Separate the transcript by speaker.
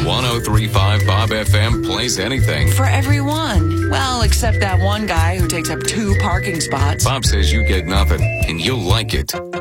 Speaker 1: 103.5 Bob FM plays anything.
Speaker 2: For everyone. Well, except that one guy who takes up 2 parking spots.
Speaker 1: Bob says you get nothing, and you'll like it.